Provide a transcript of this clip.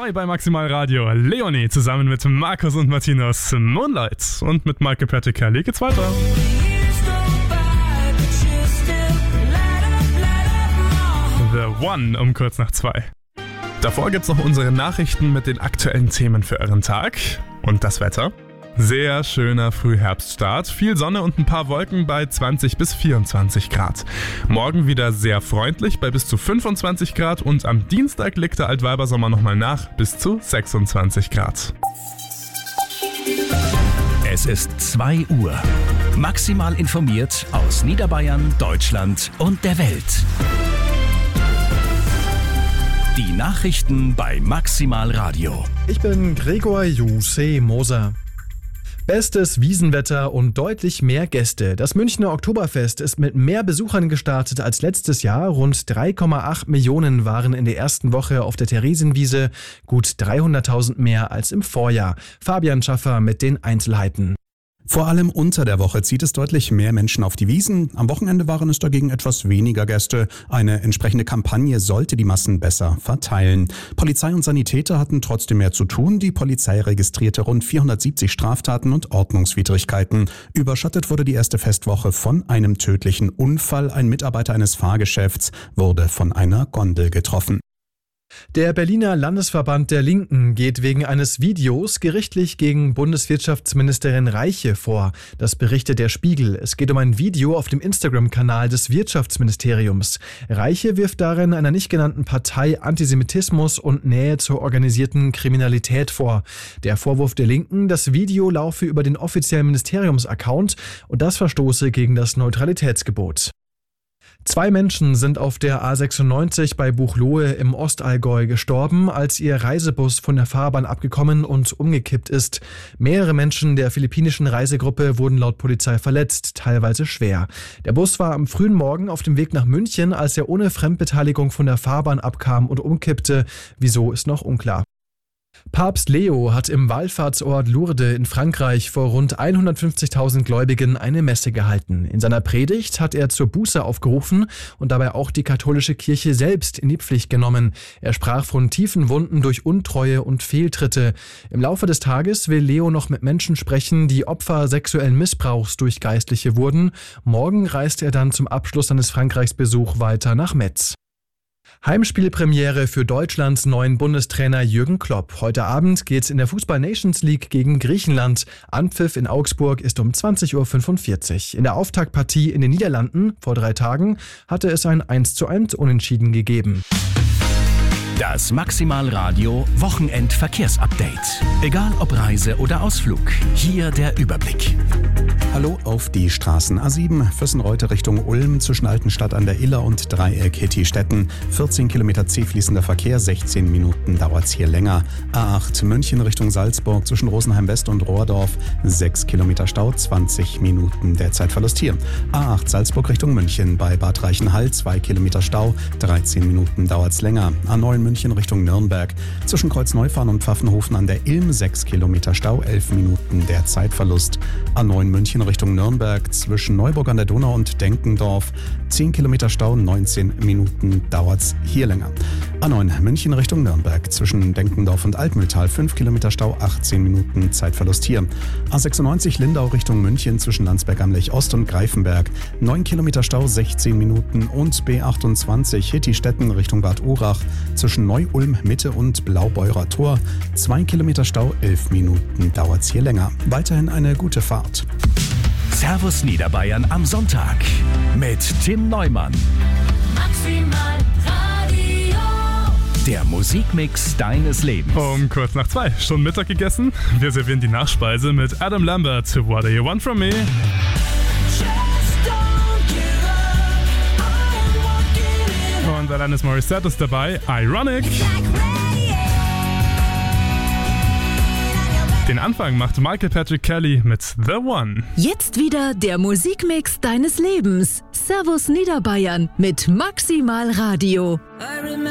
2 bei Maximal Radio. Leonie zusammen mit Markus und Martinus Moonlight. Und mit Michael Patrick Kelly geht's weiter. The One um kurz nach 2. Davor gibt's noch unsere Nachrichten mit den aktuellen Themen für euren Tag. Und das Wetter. Sehr schöner Frühherbststart, viel Sonne und ein paar Wolken bei 20 bis 24 Grad. Morgen wieder sehr freundlich bei bis zu 25 Grad und am Dienstag legt der Altweibersommer nochmal nach bis zu 26 Grad. Es ist 2 Uhr. Maximal informiert aus Niederbayern, Deutschland und der Welt. Die Nachrichten bei Maximal Radio. Ich bin Gregor Juse Moser. Bestes Wiesenwetter und deutlich mehr Gäste. Das Münchner Oktoberfest ist mit mehr Besuchern gestartet als letztes Jahr. Rund 3,8 Millionen waren in der ersten Woche auf der Theresienwiese, gut 300.000 mehr als im Vorjahr. Fabian Schaffer mit den Einzelheiten. Vor allem unter der Woche zieht es deutlich mehr Menschen auf die Wiesn. Am Wochenende waren es dagegen etwas weniger Gäste. Eine entsprechende Kampagne sollte die Massen besser verteilen. Polizei und Sanitäter hatten trotzdem mehr zu tun. Die Polizei registrierte rund 470 Straftaten und Ordnungswidrigkeiten. Überschattet wurde die erste Festwoche von einem tödlichen Unfall. Ein Mitarbeiter eines Fahrgeschäfts wurde von einer Gondel getroffen. Der Berliner Landesverband der Linken geht wegen eines Videos gerichtlich gegen Bundeswirtschaftsministerin Reiche vor. Das berichtet der Spiegel. Es geht um ein Video auf dem Instagram-Kanal des Wirtschaftsministeriums. Reiche wirft darin einer nicht genannten Partei Antisemitismus und Nähe zur organisierten Kriminalität vor. Der Vorwurf der Linken, das Video laufe über den offiziellen Ministeriums-Account und das verstoße gegen das Neutralitätsgebot. 2 Menschen sind auf der A96 bei Buchloe im Ostallgäu gestorben, als ihr Reisebus von der Fahrbahn abgekommen und umgekippt ist. Mehrere Menschen der philippinischen Reisegruppe wurden laut Polizei verletzt, teilweise schwer. Der Bus war am frühen Morgen auf dem Weg nach München, als er ohne Fremdbeteiligung von der Fahrbahn abkam und umkippte. Wieso ist noch unklar. Papst Leo hat im Wallfahrtsort Lourdes in Frankreich vor rund 150.000 Gläubigen eine Messe gehalten. In seiner Predigt hat er zur Buße aufgerufen und dabei auch die katholische Kirche selbst in die Pflicht genommen. Er sprach von tiefen Wunden durch Untreue und Fehltritte. Im Laufe des Tages will Leo noch mit Menschen sprechen, die Opfer sexuellen Missbrauchs durch Geistliche wurden. Morgen reist er dann zum Abschluss seines Frankreichsbesuchs weiter nach Metz. Heimspielpremiere für Deutschlands neuen Bundestrainer Jürgen Klopp. Heute Abend geht's in der Fußball-Nations League gegen Griechenland. Anpfiff in Augsburg ist um 20.45 Uhr. In der Auftaktpartie in den Niederlanden vor 3 Tagen hatte es ein 1:1 Unentschieden gegeben. Das Maximal Radio Wochenendverkehrsupdate. Egal ob Reise oder Ausflug, hier der Überblick. Hallo auf die Straßen. A7 Füssenreute Richtung Ulm zwischen Altenstadt an der Iller und Dreieck Hitti-Stetten. 14 Kilometer zähfließender Verkehr, 16 Minuten dauert's hier länger. A8 München Richtung Salzburg zwischen Rosenheim West und Rohrdorf. 6 Kilometer Stau, 20 Minuten der Zeitverlust hier. A8 Salzburg Richtung München bei Bad Reichenhall. 2 Kilometer Stau, 13 Minuten dauert's länger. A9 München Richtung Nürnberg. Zwischen Kreuzneufahren und Pfaffenhofen an der Ilm 6 Kilometer Stau, 11 Minuten der Zeitverlust. A9 München Richtung Nürnberg zwischen Neuburg an der Donau und Denkendorf. 10 Kilometer Stau, 19 Minuten dauert's hier länger. A9 München Richtung Nürnberg zwischen Denkendorf und Altmühltal 5 Kilometer Stau, 18 Minuten Zeitverlust hier. A96 Lindau Richtung München zwischen Landsberg am Lech Ost und Greifenberg 9 Kilometer Stau, 16 Minuten und B28 Hitti-Stetten Richtung Bad Urach zwischen Neu-Ulm Mitte und Blaubeurer Tor 2 Kilometer Stau, 11 Minuten dauert's hier länger. Weiterhin eine gute Fahrt. Servus Niederbayern am Sonntag mit Tim Neumann. Maximal Radio. Der Musikmix deines Lebens. Um kurz nach 2, schon Mittag gegessen. Wir servieren die Nachspeise mit Adam Lambert zu What Do You Want From Me? Just don't give up. I'm walking in Und Alanis Morissette ist dabei, Ironic. like rain. Den Anfang macht Michael Patrick Kelly mit The One. Jetzt wieder der Musikmix deines Lebens. Servus Niederbayern mit Maximal Radio.